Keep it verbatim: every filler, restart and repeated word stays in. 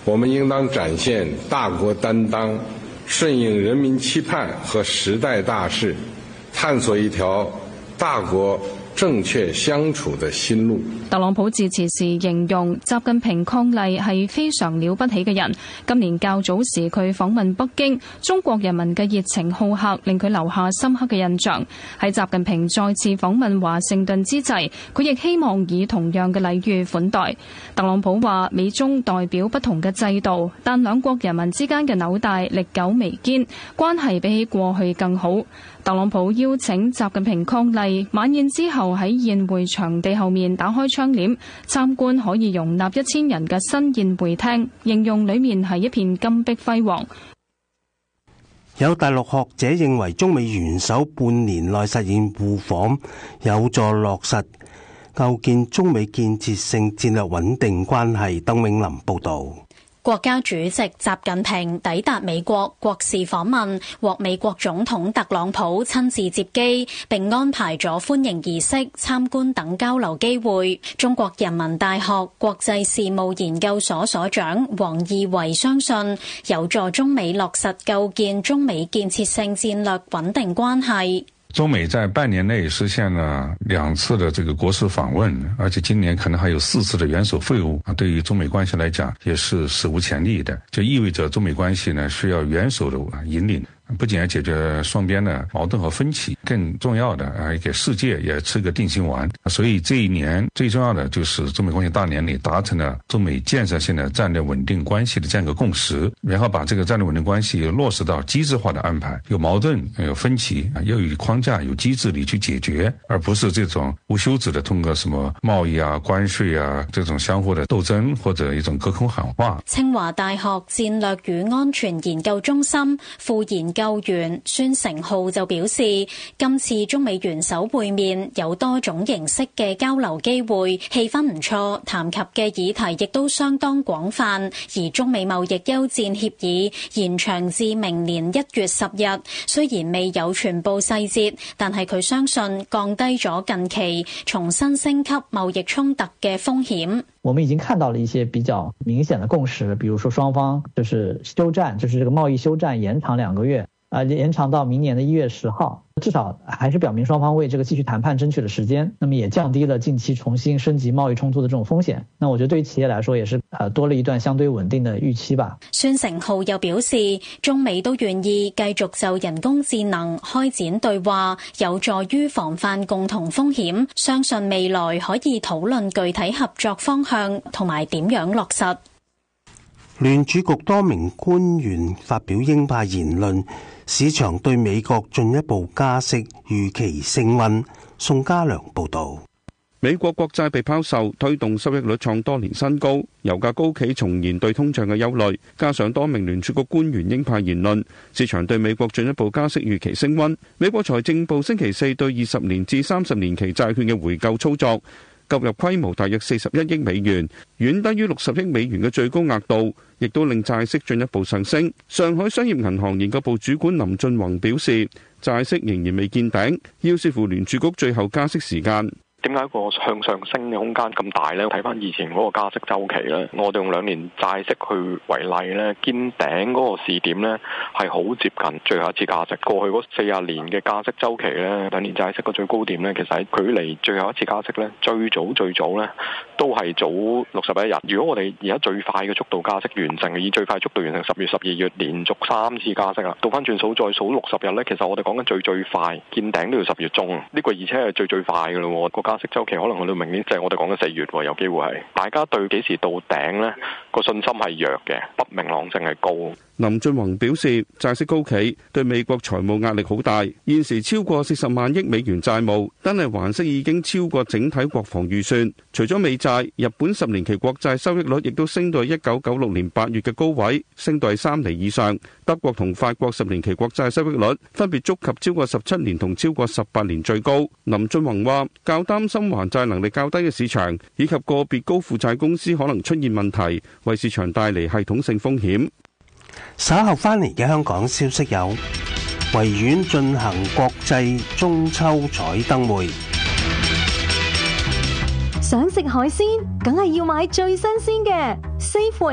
我們應當展現大國擔當，順應人民期盼和時代大勢，探索一條大國正確相處的新路。 特朗普致辭時形容習近平伉儷係非常了不起嘅人。今年較早時佢訪問北京，中國人民嘅熱情好客令佢留下深刻嘅印象。喺習近平再次訪問華盛頓之際，佢亦希望以同樣嘅禮遇款待。特朗普話美中代表不同嘅制度，但兩國人民之間嘅紐帶歷久彌堅，關係比起過去更好。特朗普邀請習近平伉儷，晚宴之後喺宴會場地後面打開窗簾，參觀可以容納一千人嘅新宴會廳，形容裡面係一片金碧輝煌。 有大陸學者認為，中美元首半年內實現互訪，有助落實構建中美建設性戰略穩定關係。鄧永林報導。 國家主席習近平抵達美國國事訪問，獲美國總統特朗普親自接機，並安排咗歡迎儀式、參觀等交流機會。中國人民大學國際事務研究所所長王義維相信，有助中美落實構建中美建設性戰略穩定關係。 中美在半年內實現了兩次的這個國事訪問，而且今年可能還有四次的元首會晤，對於中美關係來講也是史無前例的，就意味着中美關係呢需要元首的引領，不僅要解決雙邊的矛盾和分歧，更重要的啊，給世界也吃個定心丸。所以這一年最重要的就是中美關係大年裡達成了中美建設性的戰略穩定關係的這樣一個共識，然後把這個戰略穩定關係落實到機制化的安排，有矛盾有分歧要有框架有機制裡去解決，而不是這種無休止的通過什麼貿易啊關稅啊這種相互的鬥爭或者一種隔空喊話。 清華大學戰略與安全研究中心副研究研究員孫成浩就表示，今次中美元首會面有多種形式嘅交流機會，氣氛唔錯，談及嘅議題亦都相當廣泛。而中美貿易休戰協議延長至明年一月十日，雖然未有全部細節，但係佢相信降低咗近期重新升級貿易衝突嘅風險。 我們已經看到了一些比較明顯的共識，比如說雙方就是休戰，就是這個貿易休戰延長兩個月，啊，延長到明年的一月十號。至少還是表明雙方為這個繼續談判爭取了時間，那麼也降低了近期重新升級貿易衝突的這種風險。那我覺得對於企業來說也是呃多了一段相對穩定的預期吧。 孫成浩又表示，中美都願意繼續就人工智能開展對話，有助於防範共同風險，相信未來可以討論具體合作方向同埋點樣落實。 聯儲局多名官員發表鷹派言論，市場對美國進一步加息預期升溫。宋家良報道。 美國國債被拋售，推動收益率創多年新高，油價高企重燃對通脹嘅憂慮，加上多名聯儲局官員鷹派言論，市場對美國進一步加息預期升溫。美國財政部星期四對二十年至三十年期債券嘅回購操作購入規模大約四十一億美元，遠低於六十億美元嘅最高額度，亦都令債息進一步上升。上海商業銀行研究部主管林俊宏表示，債息仍然未見頂，要視乎聯儲局最後加息時間。 點解個向上升嘅空間咁大呢？睇翻以前嗰個加息週期呢，我哋用兩年債息去為例呢，見頂嗰個時點呢係好接近最後一次加息。過去嗰四十年嘅加息週期呢，兩年債息個最高點呢，其實喺距離最後一次加息呢，最早最早呢都係早六十一日。如果我哋而家最快嘅速度加息完成，以最快速度完成十月、十二月連續三次加息啦，倒翻轉數再數六十日呢，其實我哋講緊最最快見頂都要十月中，呢個而且係最最快嘅咯。個加息週期可能去到明年，即係我哋講緊四月，有機會係大家對幾時到頂呢個信心係弱嘅，不明朗性係高。 林俊宏表示，債息高企對美國財務壓力好大，現時超過四十萬億美元債務，單係還息已經超過整體國防預算。除咗美債，日本十年期國債收益率亦都升到一九九六年八月嘅高位，升到三厘以上。德國同法國十年期國債收益率分別觸及超過十七年同超過十八年最高。林俊宏話，較擔心還債能力較低嘅市場，以及個別高負債公司可能出現問題，為市場帶嚟系統性風險。 稍後翻嚟嘅香港消息有，維園進行國際中秋彩燈會。 想食海鮮，梗係要買最新鮮嘅。Safeway